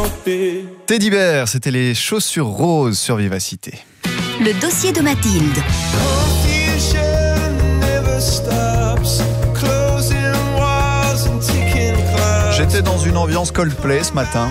Teddy Bear, c'était les chaussures roses sur Vivacité. Le dossier de Mathilde. J'étais dans une ambiance Coldplay ce matin.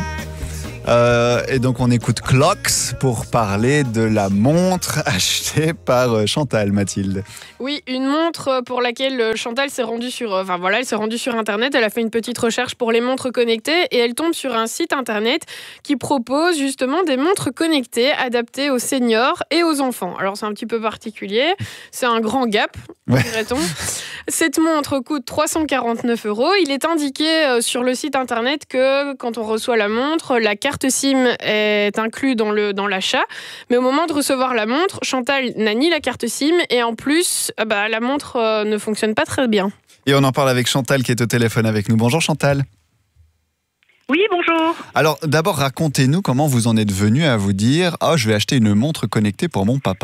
Et donc on écoute Clocks pour parler de la montre achetée par Chantal, Mathilde. Oui, une montre pour laquelle Chantal s'est rendue sur, elle s'est rendue sur Internet. Elle a fait une petite recherche pour les montres connectées et elle tombe sur un site Internet qui propose justement des montres connectées adaptées aux seniors et aux enfants. Alors c'est un petit peu particulier, c'est un grand gap, dirait-on. Cette montre coûte 349 €. Il est indiqué sur le site Internet que quand on reçoit la montre, la carte SIM est inclue dans l'achat. Mais au moment de recevoir la montre, Chantal n'a ni la carte SIM et en plus, la montre ne fonctionne pas très bien. Et on en parle avec Chantal qui est au téléphone avec nous. Bonjour Chantal. Oui, bonjour. Alors d'abord, racontez-nous comment vous en êtes venu à vous dire « Ah, je vais acheter une montre connectée pour mon papa ».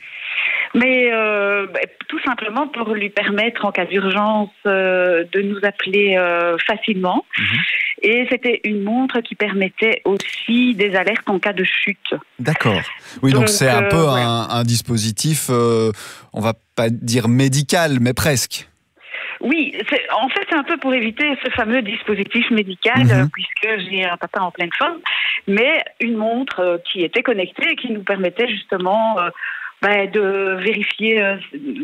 Mais tout simplement pour lui permettre en cas d'urgence de nous appeler facilement. Et c'était une montre qui permettait aussi des alertes en cas de chute. D'accord. Oui, donc c'est un peu un dispositif, on va pas dire médical, mais presque. Oui, en fait c'est un peu pour éviter ce fameux dispositif médical, puisque j'ai un papa en pleine forme, mais une montre qui était connectée et qui nous permettait justement de vérifier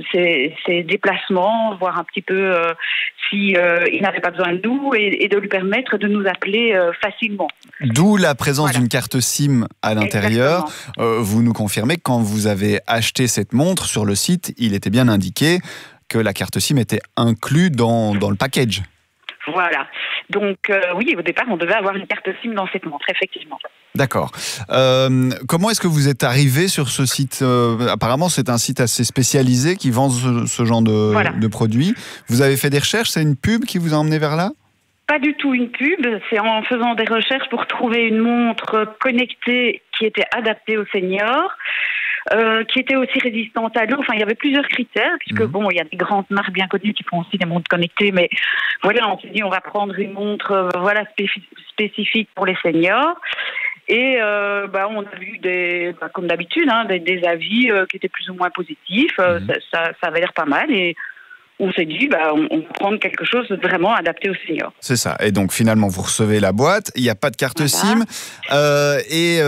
ses déplacements, voir un petit peu si il n'avait pas besoin de nous et de lui permettre de nous appeler facilement. D'où la présence d'une carte SIM à l'intérieur. Vous nous confirmez que quand vous avez acheté cette montre sur le site, il était bien indiqué que la carte SIM était inclue dans le package. Voilà. Donc oui, au départ, on devait avoir une carte SIM dans cette montre, effectivement. D'accord. Comment est-ce que vous êtes arrivé sur ce site ? Apparemment, c'est un site assez spécialisé qui vend ce genre de produits. Vous avez fait des recherches ? C'est une pub qui vous a emmené vers là ? Pas du tout une pub. C'est en faisant des recherches pour trouver une montre connectée qui était adaptée aux seniors. Qui était aussi résistante à l'eau. Enfin, il y avait plusieurs critères, puisque il y a des grandes marques bien connues qui font aussi des montres connectées, mais voilà, on s'est dit on va prendre une montre spécifique pour les seniors. Et on a vu comme d'habitude, des avis qui étaient plus ou moins positifs. Ça avait l'air pas mal et on s'est dit, on va prendre quelque chose de vraiment adapté aux seniors. C'est ça. Et donc, finalement, vous recevez la boîte. Il n'y a pas de carte SIM. Et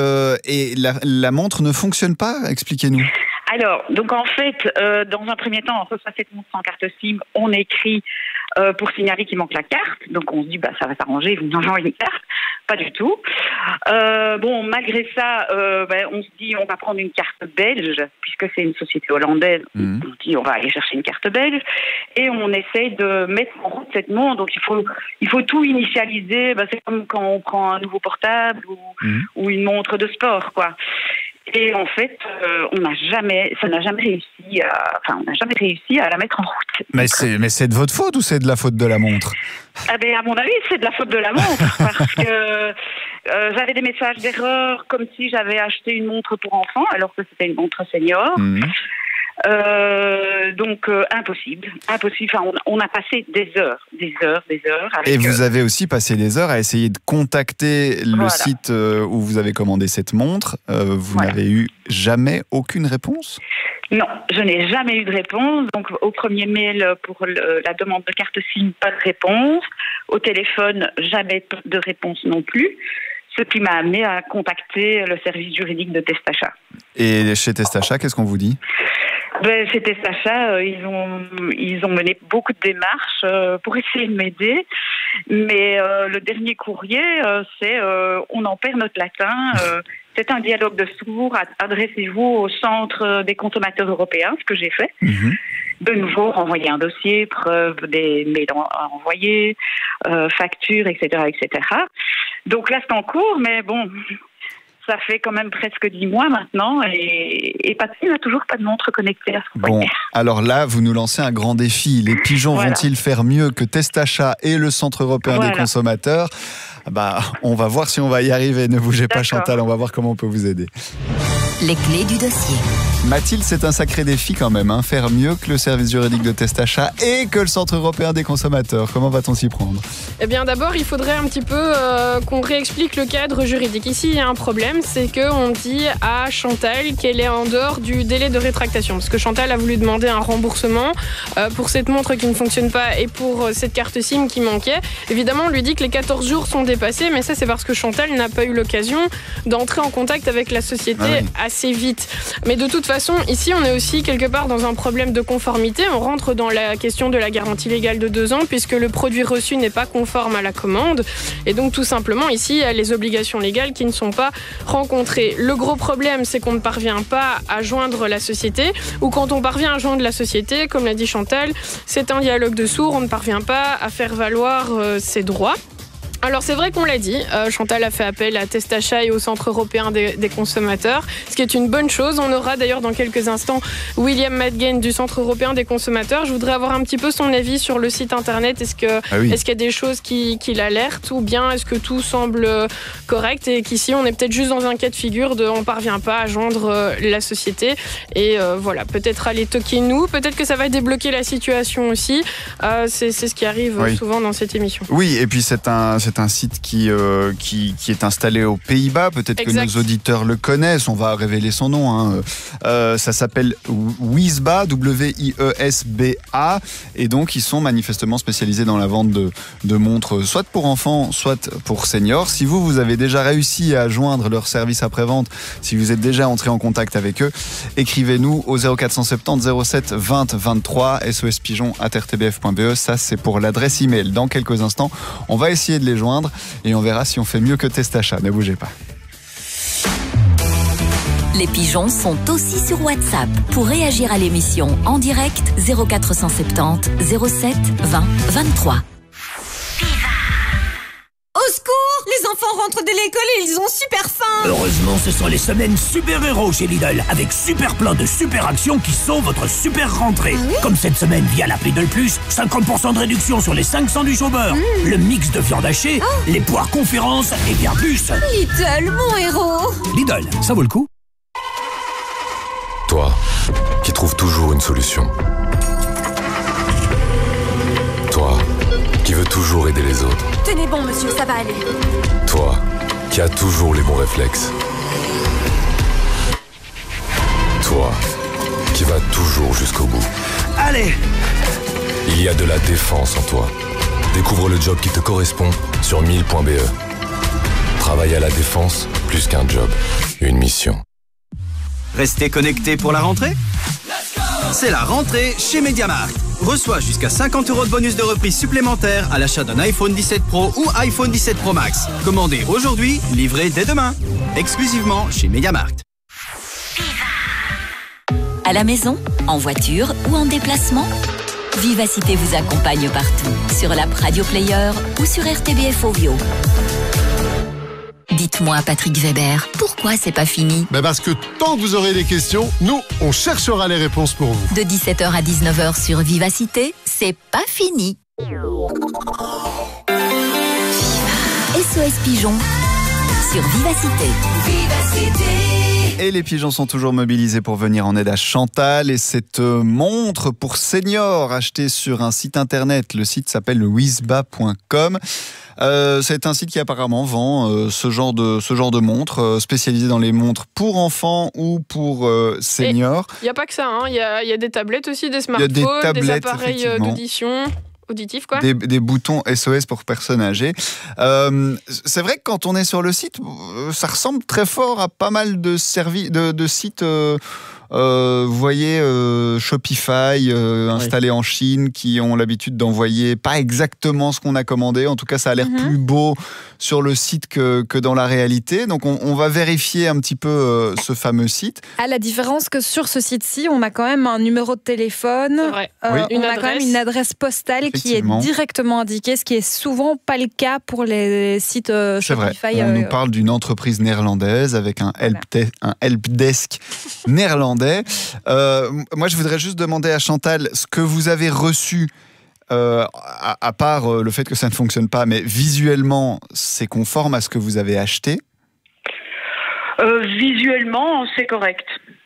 la montre ne fonctionne pas. Expliquez-nous. Alors, donc en fait, dans un premier temps, on reçoit cette montre sans carte SIM. On écrit pour signaler qu'il manque la carte. Donc, on se dit, ça va s'arranger. Ils vont nous envoyer une carte. Pas du tout. Malgré ça, on se dit on va prendre une carte belge, puisque c'est une société hollandaise. On se dit on va aller chercher une carte belge et on essaye de mettre en route cette montre. Donc il faut tout initialiser. C'est comme quand on prend un nouveau portable ou une montre de sport, quoi. Et en fait, on n'a jamais réussi à la mettre en route. Mais c'est de votre faute ou c'est de la faute de la montre ? À mon avis, c'est de la faute de la montre parce que j'avais des messages d'erreur comme si j'avais acheté une montre pour enfants alors que c'était une montre senior. Donc impossible. Enfin, on a passé des heures. Et vous avez aussi passé des heures à essayer de contacter le site où vous avez commandé cette montre. Vous n'avez eu jamais aucune réponse ? Non, je n'ai jamais eu de réponse. Donc au premier mail pour la demande de carte SIM, pas de réponse. Au téléphone, jamais de réponse non plus. Ce qui m'a amené à contacter le service juridique de Testachat. Et chez Testachat, qu'est-ce qu'on vous dit ? Chez Testachat, ils ont mené beaucoup de démarches pour essayer de m'aider. Mais le dernier courrier, c'est on en perd notre latin. C'est un dialogue de sourds. Adressez-vous au Centre des consommateurs européens, ce que j'ai fait. De nouveau, renvoyer un dossier, preuve des mails à envoyer, factures, etc., etc. Donc là, c'est en cours, mais bon, ça fait quand même presque 10 mois maintenant et Patrick n'a toujours pas de montre connectée à ce point. Bon, alors là, vous nous lancez un grand défi. Les pigeons vont-ils faire mieux que Testachat et le Centre européen des consommateurs ? On va voir si on va y arriver. Ne bougez pas, Chantal, on va voir comment on peut vous aider. Les clés du dossier. Mathilde, c'est un sacré défi quand même, hein, faire mieux que le service juridique de Testachat et que le Centre européen des consommateurs. Comment va-t-on s'y prendre ? Eh bien d'abord, il faudrait un petit peu qu'on réexplique le cadre juridique. Ici, il y a un problème, c'est qu'on dit à Chantal qu'elle est en dehors du délai de rétractation. Parce que Chantal a voulu demander un remboursement pour cette montre qui ne fonctionne pas et pour cette carte SIM qui manquait. Évidemment, on lui dit que les 14 jours sont dépassés, mais ça c'est parce que Chantal n'a pas eu l'occasion d'entrer en contact avec la société assez vite. Mais de toute façon, ici, on est aussi quelque part dans un problème de conformité. On rentre dans la question de la garantie légale de 2 ans, puisque le produit reçu n'est pas conforme à la commande. Et donc, tout simplement, ici, il y a les obligations légales qui ne sont pas rencontrées. Le gros problème, c'est qu'on ne parvient pas à joindre la société, ou quand on parvient à joindre la société, comme l'a dit Chantal, c'est un dialogue de sourds, on ne parvient pas à faire valoir ses droits. Alors c'est vrai qu'on l'a dit, Chantal a fait appel à Testachat et au Centre européen des consommateurs, ce qui est une bonne chose. On aura d'ailleurs dans quelques instants William Madgen du Centre européen des consommateurs. Je voudrais avoir un petit peu son avis sur le site internet. Est-ce qu'il y a des choses qui l'alertent, ou bien est-ce que tout semble correct et qu'ici on est peut-être juste dans un cas de figure de on ne parvient pas à joindre la société et voilà, peut-être aller toquer nous, peut-être que ça va débloquer la situation aussi. C'est ce qui arrive souvent dans cette émission. Oui, et puis c'est un site qui est installé aux Pays-Bas. Peut-être que nos auditeurs le connaissent. On va révéler son nom. Hein. Ça s'appelle Wiesba, W-I-E-S-B-A. Et donc, ils sont manifestement spécialisés dans la vente de montres, soit pour enfants, soit pour seniors. Si vous avez déjà réussi à joindre leur service après-vente, si vous êtes déjà entré en contact avec eux, écrivez-nous au 0470 07 20 23 sospigeon@rtbf.be. Ça, c'est pour l'adresse email. Dans quelques instants, on va essayer de les joindre et on verra si on fait mieux que Testachat. Ne bougez pas. Les pigeons sont aussi sur WhatsApp. Pour réagir à l'émission en direct, 0470 07 20 23. Au secours! Les enfants rentrent de l'école et ils ont super faim! Heureusement, ce sont les semaines super-héros chez Lidl, avec super plein de super actions qui sauvent votre super rentrée. Ah oui? Comme cette semaine via la Lidl Plus, 50% de réduction sur les 5 sandwichs au beurre, le mix de viande hachée, les poires conférences et bien plus. Lidl, mon héros! Lidl, ça vaut le coup. Toi, qui trouves toujours une solution. Toi, qui veux toujours aider les autres. Tenez bon, monsieur, ça va aller. Toi, qui as toujours les bons réflexes. Toi, qui vas toujours jusqu'au bout. Allez! Il y a de la défense en toi. Découvre le job qui te correspond sur 1000.be. Travailler à la défense, plus qu'un job, une mission. Restez connectés pour la rentrée? C'est la rentrée chez MediaMarkt. Reçois jusqu'à 50 € de bonus de reprise supplémentaire à l'achat d'un iPhone 17 Pro ou iPhone 17 Pro Max. Commandez aujourd'hui, livré dès demain. Exclusivement chez MediaMarkt. À la maison, en voiture ou en déplacement, Vivacité vous accompagne partout. Sur l'app Radio Player ou sur RTBF Ovio. Dites-moi, Patrick Weber, pourquoi c'est pas fini? Parce que tant que vous aurez des questions, nous, on cherchera les réponses pour vous. De 17h à 19h sur Vivacité, c'est pas fini. SOS Pigeon sur Vivacité. Et les pigeons sont toujours mobilisés pour venir en aide à Chantal. Et cette montre pour seniors achetée sur un site internet, le site s'appelle wiesba.com. C'est un site qui apparemment vend ce genre de montres spécialisées dans les montres pour enfants ou pour seniors. Il n'y a pas que ça, il y a des tablettes aussi, des smartphones, des appareils d'audition. Auditif, quoi. Des boutons SOS pour personnes âgées. C'est vrai que quand on est sur le site, ça ressemble très fort à pas mal de sites. Vous voyez Shopify installé en Chine qui ont l'habitude d'envoyer pas exactement ce qu'on a commandé. En tout cas, ça a l'air plus beau sur le site que dans la réalité. Donc, on va vérifier un petit peu ce fameux site. À la différence que sur ce site-ci, on a quand même un numéro de téléphone. C'est vrai. On a quand même une adresse postale qui est directement indiquée, ce qui est souvent pas le cas pour les sites Shopify. C'est vrai. On nous parle d'une entreprise néerlandaise avec un helpdesk néerlandais. Moi, je voudrais juste demander à Chantal ce que vous avez reçu, à part le fait que ça ne fonctionne pas, mais visuellement, c'est conforme à ce que vous avez acheté? Visuellement, c'est correct.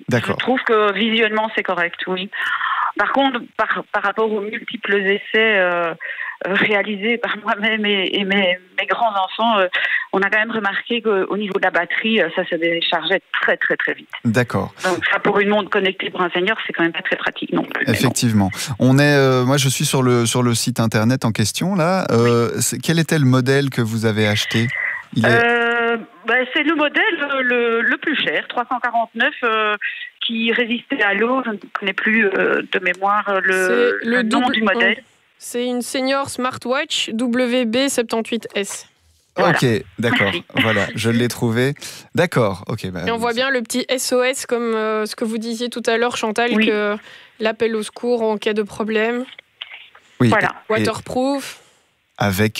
D'accord. Je trouve que visuellement, c'est correct, oui. Par contre, par rapport aux multiples essais réalisés par moi-même et mes grands-enfants, on a quand même remarqué qu'au niveau de la batterie, ça se déchargeait très, très, très vite. D'accord. Donc ça, pour une montre connectée pour un senior, c'est quand même pas très pratique non plus. Effectivement. Moi, je suis sur le site internet en question, là. Quel était le modèle que vous avez acheté ? C'est le modèle le plus cher, 349, qui résistait à l'eau. Je ne connais plus de mémoire le nom du modèle. C'est une Senior Smartwatch WB78S. Voilà. Ok, d'accord. Voilà, je l'ai trouvé. D'accord, ok. Et on voit bien le petit SOS, comme ce que vous disiez tout à l'heure, Chantal, que l'appel au secours en cas de problème. Oui. Voilà. Waterproof. Avec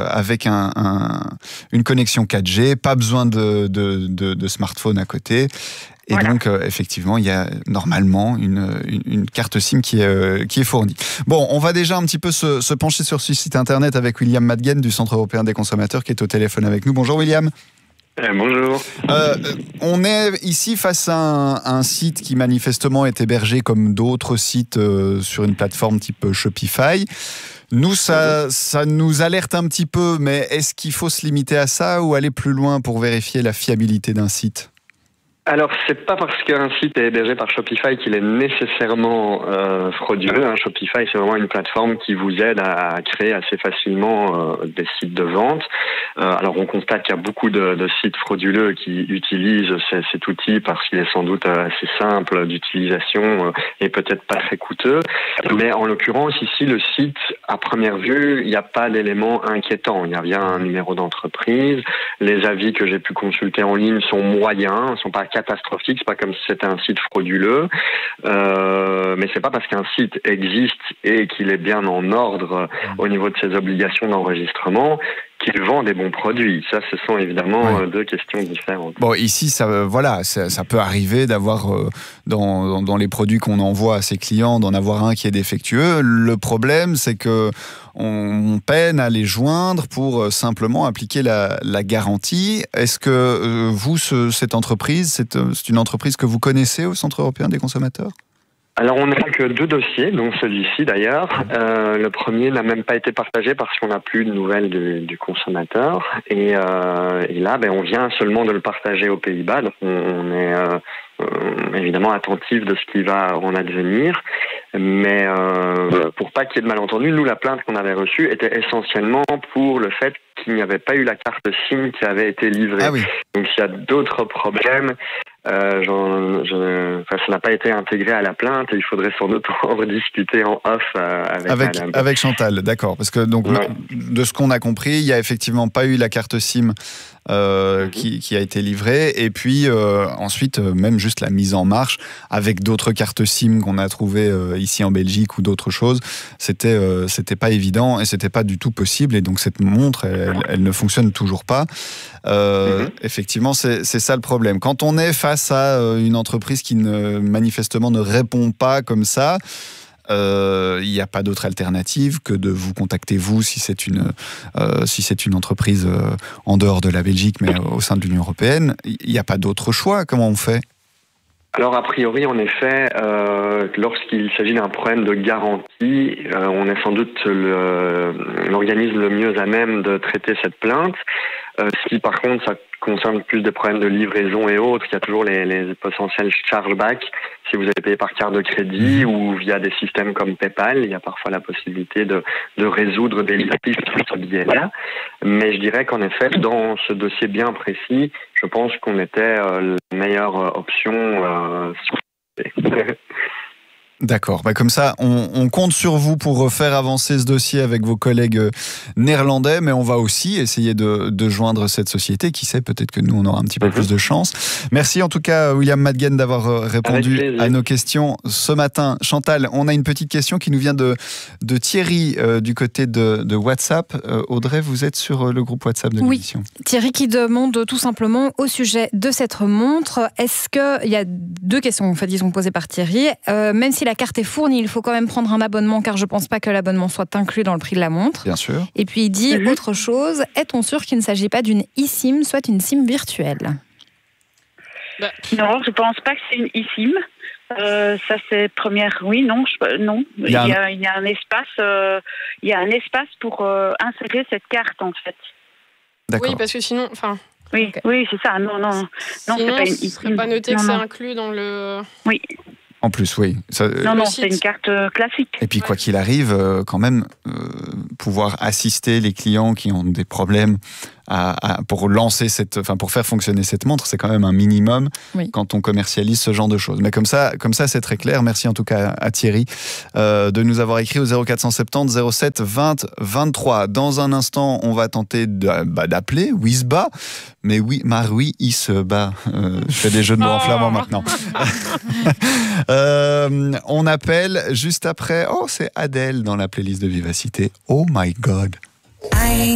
une connexion 4G, pas besoin de smartphone à côté. Et donc, effectivement, il y a normalement une carte SIM qui est fournie. Bon, on va déjà un petit peu se pencher sur ce site internet avec William Madgen du Centre européen des consommateurs qui est au téléphone avec nous. Bonjour William. Bonjour. On est ici face à un site qui manifestement est hébergé comme d'autres sites sur une plateforme type Shopify. Nous, ça nous alerte un petit peu, mais est-ce qu'il faut se limiter à ça ou aller plus loin pour vérifier la fiabilité d'un site ? Alors, c'est pas parce qu'un site est hébergé par Shopify qu'il est nécessairement frauduleux. Shopify, c'est vraiment une plateforme qui vous aide à créer assez facilement des sites de vente. Alors, on constate qu'il y a beaucoup de sites frauduleux qui utilisent cet outil parce qu'il est sans doute assez simple d'utilisation et peut-être pas très coûteux. Mais en l'occurrence, ici, le site, à première vue, il n'y a pas d'éléments inquiétants. Il y a bien un numéro d'entreprise. Les avis que j'ai pu consulter en ligne sont moyens, ne sont pas catastrophique, c'est pas comme si c'était un site frauduleux, mais c'est pas parce qu'un site existe et qu'il est bien en ordre au niveau de ses obligations d'enregistrement qu'il vend des bons produits. Ça, ce sont évidemment deux questions différentes. Bon, ici, ça peut arriver d'avoir, dans les produits qu'on envoie à ses clients, d'en avoir un qui est défectueux. Le problème, c'est que on peine à les joindre pour simplement appliquer la garantie. Est-ce que vous, cette entreprise, c'est une entreprise que vous connaissez au Centre européen des consommateurs ? Alors, on n'a que 2 dossiers, dont celui-ci d'ailleurs. Le premier n'a même pas été partagé parce qu'on n'a plus de nouvelles du consommateur. Et là, on vient seulement de le partager aux Pays-Bas. Donc, on est évidemment attentif de ce qui va en advenir. Mais pour pas qu'il y ait de malentendus, nous, la plainte qu'on avait reçue était essentiellement pour le fait qu'il n'y avait pas eu la carte SIM qui avait été livrée. Ah oui. Donc, s'il y a d'autres problèmes, ça n'a pas été intégré à la plainte et il faudrait sans doute en rediscuter en off avec Chantal, d'accord. Parce que donc, de ce qu'on a compris, il n'y a effectivement pas eu la carte SIM qui a été livrée. Et puis ensuite, même juste la mise en marche avec d'autres cartes SIM qu'on a trouvées ici en Belgique ou d'autres choses, c'était pas évident et c'était pas du tout possible. Et donc cette montre, elle ne fonctionne toujours pas. Effectivement, c'est ça le problème. Quand on est face à une entreprise qui manifestement ne répond pas comme ça, il n'y a pas d'autre alternative que de vous contacter vous si c'est une entreprise en dehors de la Belgique mais au sein de l'Union européenne. Il n'y a pas d'autre choix. Comment on fait ? Alors, a priori, en effet, lorsqu'il s'agit d'un problème de garantie, on est sans doute l'organisme le mieux à même de traiter cette plainte. Si par contre, ça concerne plus des problèmes de livraison et autres, il y a toujours les potentiels chargebacks. Si vous avez payé par carte de crédit ou via des systèmes comme PayPal, il y a parfois la possibilité de résoudre des litiges sur ce biais-là. Mais je dirais qu'en effet, dans ce dossier bien précis, je pense qu'on était la meilleure option. D'accord. Comme ça, on compte sur vous pour faire avancer ce dossier avec vos collègues néerlandais, mais on va aussi essayer de joindre cette société. Qui sait, peut-être que nous, on aura un petit peu plus de chance. Merci en tout cas, William Madgen, d'avoir répondu à nos questions ce matin. Chantal, on a une petite question qui nous vient de Thierry du côté de WhatsApp. Audrey, vous êtes sur le groupe WhatsApp de l'émission. Oui, Thierry qui demande tout simplement au sujet de cette montre, est-ce qu'il y a 2 questions en fait, qui sont posées par Thierry. Même si la carte est fournie, il faut quand même prendre un abonnement car je ne pense pas que l'abonnement soit inclus dans le prix de la montre. Bien sûr. Et puis il dit autre chose, est-on sûr qu'il ne s'agit pas d'une eSIM, soit une SIM virtuelle ? Non, je pense pas que c'est une eSIM. Ça c'est première. Oui, non, non. Il y a un espace pour insérer cette carte en fait. D'accord. Oui, parce que sinon, enfin. Oui, okay. Oui, c'est ça. Non, sinon, c'est pas une eSIM. Serait pas noté que c'est inclus dans le. Oui. En plus, oui. Non, c'est une carte classique. Et puis, quoi qu'il arrive, quand même, pouvoir assister les clients qui ont des problèmes pour pour faire fonctionner cette montre, c'est quand même un minimum quand on commercialise ce genre de choses. Mais comme ça, c'est très clair. Merci en tout cas à Thierry de nous avoir écrit au 0470 07 20 23. Dans un instant, on va tenter d'appeler Wisba. Mais oui, Maroui, il se bat. Je fais des jeux de mots en flamand maintenant. On appelle juste après. Oh, c'est Adèle dans la playlist de Vivacité. Oh my God.